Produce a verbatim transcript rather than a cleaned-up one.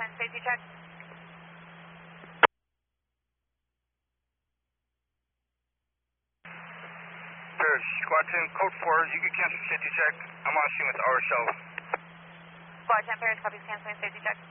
ten safety check. Paris, Squad ten, code four, you can cancel safety check. I'm on scene with our shell. Squad ten Paris, copies canceling safety check.